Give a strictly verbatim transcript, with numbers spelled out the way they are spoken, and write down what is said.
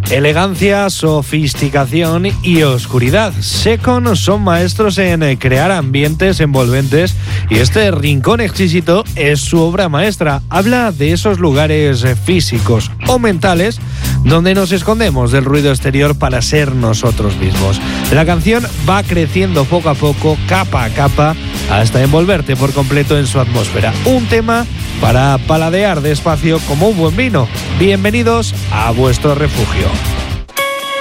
Elegancia, sofisticación y oscuridad. Secon son maestros en crear ambientes envolventes y este rincón exquisito es su obra maestra. Habla de esos lugares físicos o mentales donde nos escondemos del ruido exterior para ser nosotros mismos. La canción va creciendo poco a poco, capa a capa, hasta envolverte por completo en su atmósfera. Un tema para paladear despacio como un buen vino. Bienvenidos a vuestro refugio.